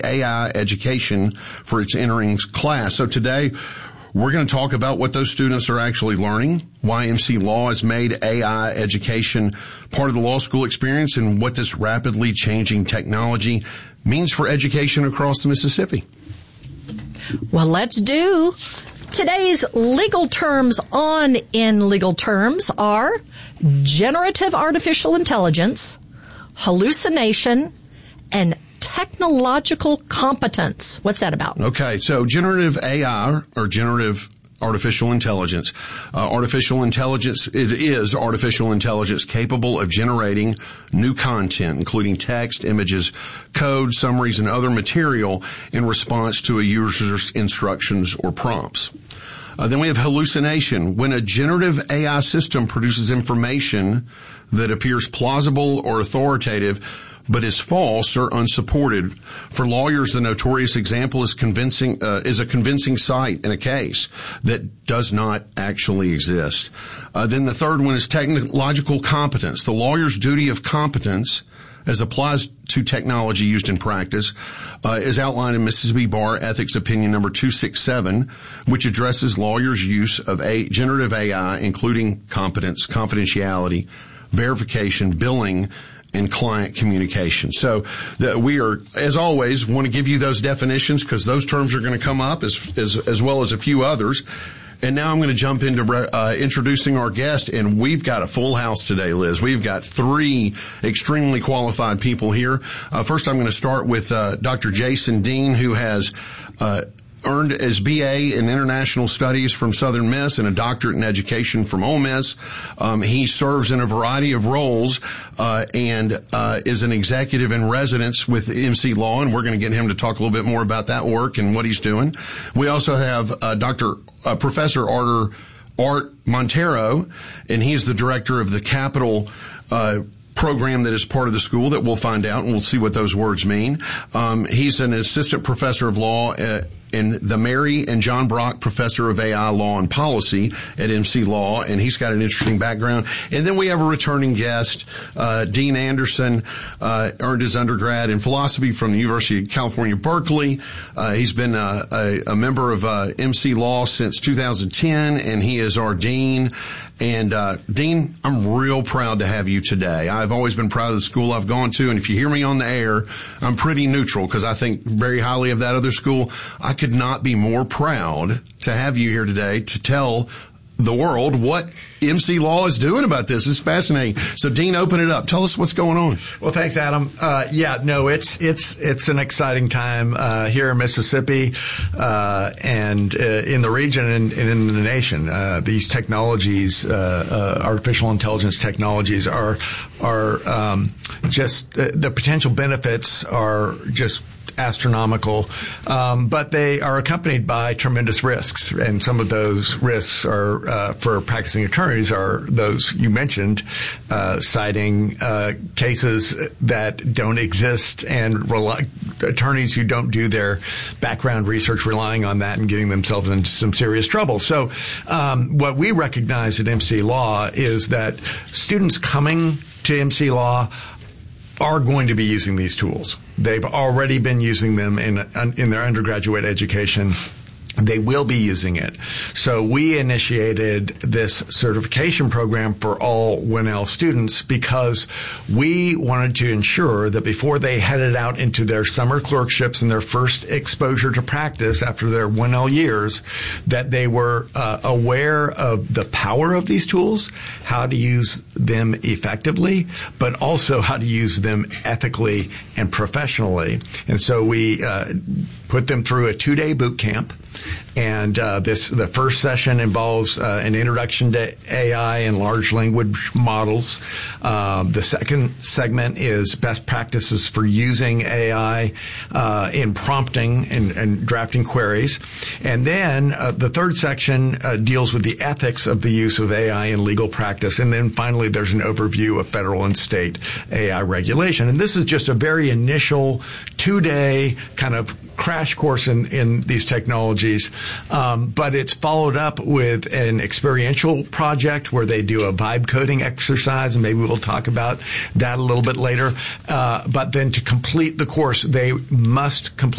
AI education for its entering class. So today, we're going to talk about what those students are actually learning, why MC Law has made AI education part of the law school experience, and what this rapidly changing technology means for education across the Mississippi. Well, let's do. Today's legal terms in legal terms are generative artificial intelligence, hallucination, and technological competence. What's that about? Okay, so generative AI, or generative artificial intelligence. Artificial intelligence is artificial intelligence capable of generating new content, including text, images, code, summaries, and other material in response to a user's instructions or prompts. Then we have hallucination, when a generative AI system produces information that appears plausible or authoritative, but is false or unsupported. For lawyers, the notorious example is a convincing cite in a case that does not actually exist. Then the third one is technological competence. The lawyer's duty of competence, as applies to technology used in practice, is outlined in Mississippi Bar Ethics Opinion number 267, which addresses lawyers' use of generative AI, including competence, confidentiality, verification, billing, and client communication. So we are, as always, want to give you those definitions because those terms are going to come up as well as a few others. And now I'm going to jump into introducing our guest, and we've got a full house today, Liz. We've got three extremely qualified people here. First, I'm going to start with Dr. Jason Dean, who has earned his BA in International Studies from Southern Miss and a doctorate in education from Ole Miss. He serves in a variety of roles and is an executive in residence with MC Law, and we're going to get him to talk a little bit more about that work and what he's doing. We also have Professor Art Montero, and he's the director of the Capital program that is part of the school that we'll find out, and we'll see what those words mean. He's an assistant professor of law and the Mary and John Brock Professor of AI Law and Policy at MC Law, and he's got an interesting background. And then we have a returning guest, Dean Anderson, earned his undergrad in philosophy from the University of California, Berkeley. He's been a member of MC Law since 2010, and he is our dean. And Dean, I'm real proud to have you today. I've always been proud of the school I've gone to, and if you hear me on the air, I'm pretty neutral because I think very highly of that other school. I could not be more proud to have you here today to tell the world what MC Law is doing about this. It's fascinating. So, Dean, open it up. Tell us what's going on. Well, thanks, Adam. It's an exciting time here in Mississippi and in the region and in the nation. These technologies, artificial intelligence technologies, are just the potential benefits are just astronomical, but they are accompanied by tremendous risks, and some of those risks are for practicing attorneys are those you mentioned, citing cases that don't exist and attorneys who don't do their background research, relying on that and getting themselves into some serious trouble. So what we recognize at MC Law is that students coming to MC Law are going to be using these tools. They've already been using them in their undergraduate education. They will be using it. So we initiated this certification program for all Winnell students because we wanted to ensure that before they headed out into their summer clerkships and their first exposure to practice after their Winnell years, that they were aware of the power of these tools, how to use them effectively, but also how to use them ethically and professionally. And so we put them through a 2-day boot camp. And the first session involves an introduction to AI and large language models. The second segment is best practices for using AI in prompting and drafting queries. And then the third section deals with the ethics of the use of AI in legal practice. And then finally, there's an overview of federal and state AI regulation. And this is just a very initial 2-day kind of crash course in these technologies. But it's followed up with an experiential project where they do a vibe coding exercise, and maybe we'll talk about that a little bit later. But then to complete the course, they must complete